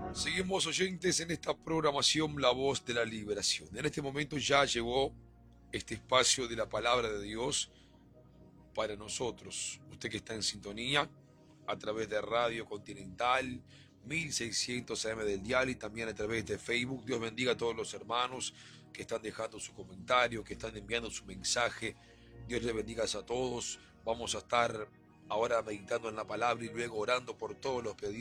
Seguimos oyentes en esta programación La Voz de la Liberación. En este momento ya llegó este espacio de la palabra de Dios para nosotros. Usted que está en sintonía a través de Radio Continental 1600 AM del dial y también a través de Facebook. Dios bendiga a todos los hermanos que están dejando su comentario, que están enviando su mensaje. Dios les bendiga a todos. Vamos a estar ahora meditando en la palabra y luego orando por todos los pedidos